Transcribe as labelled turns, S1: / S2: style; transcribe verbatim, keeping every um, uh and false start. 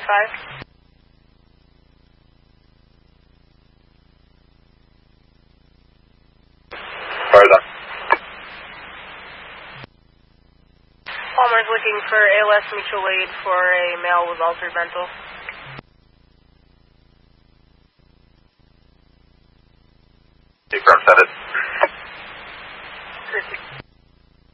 S1: twenty-five.
S2: Fire that.
S1: Palmer's looking for A L S mutual aid for a male with altered mental.
S2: Confirm, send it.